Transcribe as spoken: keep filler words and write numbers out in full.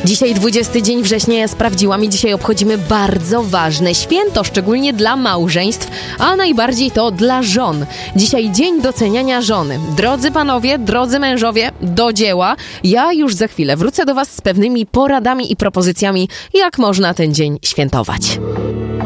Dzisiaj dwudziesty dzień września, ja sprawdziłam i dzisiaj obchodzimy bardzo ważne święto, szczególnie dla małżeństw, a najbardziej to dla żon. Dzisiaj dzień doceniania żony. Drodzy panowie, drodzy mężowie, do dzieła. Ja już za chwilę wrócę do was z pewnymi poradami i propozycjami, jak można ten dzień świętować.